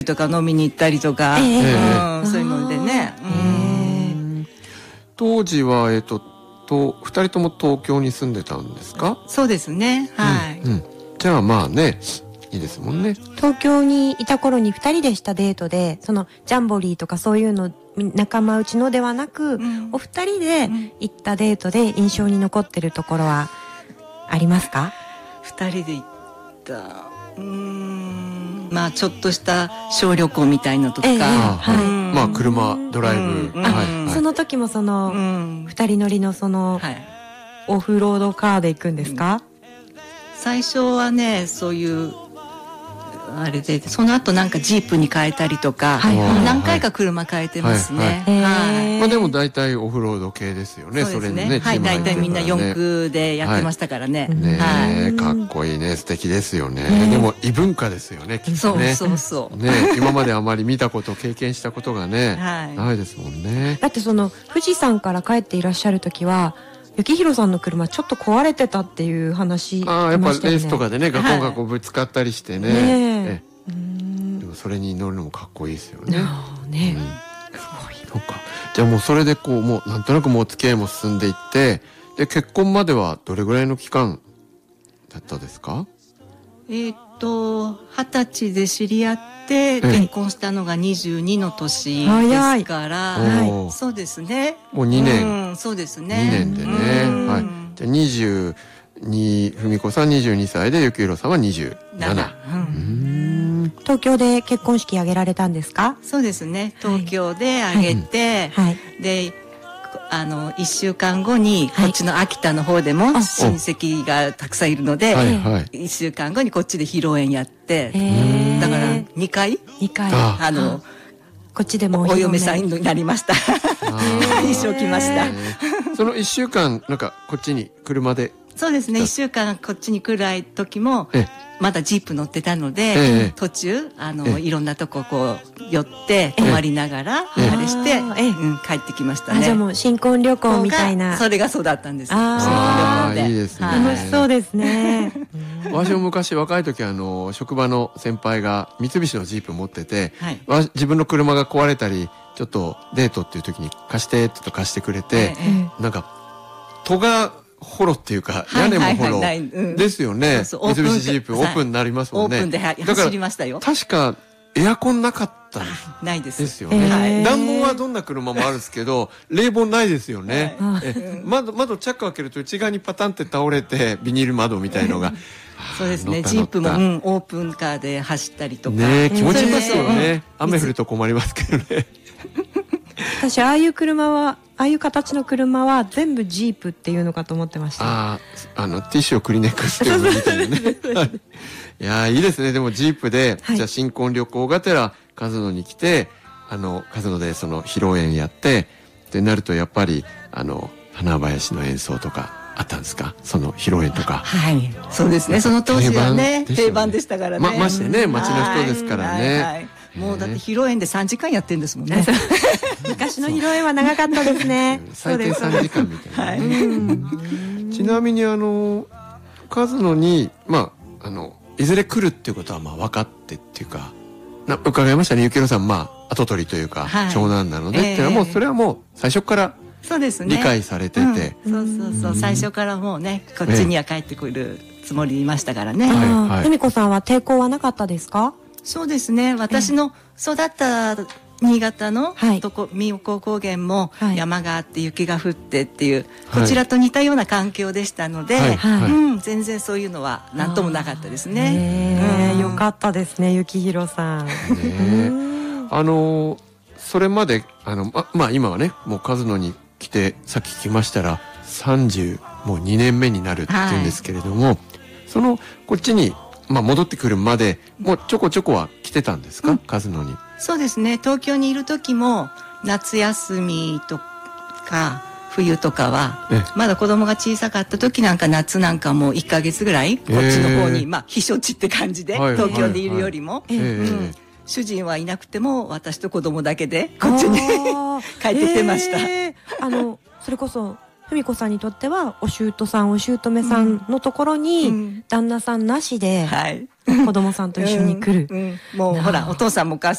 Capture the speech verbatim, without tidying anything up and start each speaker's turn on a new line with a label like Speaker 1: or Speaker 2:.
Speaker 1: とか飲みに行ったりとか、えーうん、そういうのでね、うん、
Speaker 2: 当時はえっととふたりとも東京に住んでたんですか？
Speaker 1: そうですね、はい、うんうん、
Speaker 2: じゃあまあねいいですもんね。
Speaker 3: 東京にいた頃にふたりでしたデートで、そのジャンボリーとかそういうの仲間内のではなく、うん、お二人で行ったデートで印象に残ってるところはありますか？
Speaker 1: 二人で行ったうーんまあちょっとした小旅行みたいなとか、えー
Speaker 2: はい、まあ車ドライブ、
Speaker 3: うんはいはい、その時もその、うん、二人乗りのその、はい、オフロードカーで行くんですか？うん、
Speaker 1: 最初はねそういうあれでその後なんかジープに変えたりとか、はいはい、何回か車変えてますね。
Speaker 2: はいはいはい、まあでも大体オフロード系ですよね。
Speaker 1: そうですね。
Speaker 2: それね
Speaker 1: はい、大体みんなよん区でやってましたからね。
Speaker 2: はい、ねえ、はい、かっこいいね、素敵ですよね。ねでも異文化ですよね、きっとね。
Speaker 1: そうそうそう。
Speaker 2: ね今まであまり見たこと経験したことがね、はい、ないですもんね。
Speaker 3: だってその富士山から帰っていらっしゃる時は。幸宏さんの車ちょっと壊れてたっていう話、
Speaker 2: ああやっぱレースとかでねガコンガコンぶつかったりしてね、はい、ねえうんでもそれに乗るのもかっこいいですよね。
Speaker 3: ね、
Speaker 2: うん、すごい。そうか。じゃあもうそれでこうもうなんとなくもう付き合いも進んでいってで結婚まではどれぐらいの期間だったですか？
Speaker 1: えー、っと二十歳で知り合って結婚したのがにじゅうにの年ですから、はい、そうですね。
Speaker 2: もうにねん、
Speaker 1: うん、そうですね。
Speaker 2: にねんでね。はい。じゃあにじゅうに文子さんにじゅうにさいで幸宏さんはにじゅうなな。うん、
Speaker 3: 東京で結婚式挙げられたんですか？
Speaker 1: そうですね。東京で挙げて、はいはい、で。あのいっしゅうかんごにこっちの秋田の方でも親戚がたくさんいるので、はいはい、いっしゅうかんごにこっちで披露宴やって、だからにかい
Speaker 3: にかい
Speaker 1: あの
Speaker 3: こっちでも
Speaker 1: お嫁さんになりました。一生来ました。
Speaker 2: そのいっしゅうかんなんかこっちに車で
Speaker 1: そうですねいっしゅうかんこっちに来る時もまだジープ乗ってたので、ええ、途中あの、ええ、いろんなとここう寄って泊まりながら、ええ、あれして、ええうん、帰ってきましたね。
Speaker 3: あじゃあもう新婚旅行みたいな。
Speaker 1: それがそうだったんです。新婚
Speaker 2: 旅行で。いいですね。
Speaker 3: 楽しそうですね。
Speaker 2: 私も昔若い時あの職場の先輩が三菱のジープ持ってて、はい、自分の車が壊れたりちょっとデートっていう時に貸してってと貸してくれて、ええ、なんか戸がホロっていうか屋根もホロですよね。三菱ジープオープンになりますもんね。
Speaker 1: オープンで走りましたよ。
Speaker 2: 確かエアコンなかった
Speaker 1: ないです
Speaker 2: ですよね。暖房はどんな車もあるんですけど冷房ないですよね。窓窓チャック開けると内側にパタンって倒れてビニール窓みたいのが。
Speaker 1: そうですね。ジープもオープンカーで走ったりとか。
Speaker 2: ね気持ちいいですよね。雨降ると困りますけどね。
Speaker 3: 私ああいう車はああいう形の車は全部ジープっていうのかと思ってました。
Speaker 2: ああ、あのティッシュをクリネックスっていうのみたいなね。いやいいですね。でもジープで、はい、じゃあ新婚旅行がてらカズノに来て、あのカズノでその披露宴やってってなるとやっぱりあの花林の演奏とかあったんですか？その披露宴とか。
Speaker 1: はい、そうですね。その当時はね定番でしたからね。
Speaker 2: まましてね町の人ですからね。はいはい
Speaker 1: もうだって披露宴でさんじかんやってんですもんね。
Speaker 3: 昔の披露宴は長かったですね。
Speaker 2: 最低さんじかんみたいな、ね。ちなみにあのカズノにまああのいずれ来るっていうことはまあ分かってっていうかな伺いましたね。幸宏さんまあ跡取りというか、はい、長男なので、えー、っていうのはもうそれはもう最初から
Speaker 1: そうですね
Speaker 2: 理解されてて、
Speaker 1: うん、そうそうそう最初からもうねこっちには帰ってくるつもりでいましたからね。
Speaker 3: 文子さんは抵抗はなかったですか？
Speaker 1: そうですね私の育った新潟のとこ妙高高原も山があって雪が降ってっていう、はい、こちらと似たような環境でしたので、はいはいうん、全然そういうのは何ともなかったですね。
Speaker 3: うん、よかったですね幸宏さん。ね
Speaker 2: あのそれまであのままあ今はねもうカズノに来てさっき聞きましたらさんじゅうもうにねんめになるって言うんですけれども、はい、そのこっちにまあ戻ってくるまでもうちょこちょこは来てたんですか、うん、カズノに。
Speaker 1: そうですね東京にいる時も夏休みとか冬とかはまだ子供が小さかった時なんか夏なんかもういっかげつぐらいこっちの方に、えー、まあ避暑地って感じで、はい、東京でいるよりも、はいはいうん、主人はいなくても私と子供だけでこっちに帰ってきてました。
Speaker 3: えー、あのそれこそ文子さんにとってはお姑さんお姑さんのところに旦那さんなしで子供さんと一緒に来る、
Speaker 1: うんうんうん、もうほらお父さんもお母さん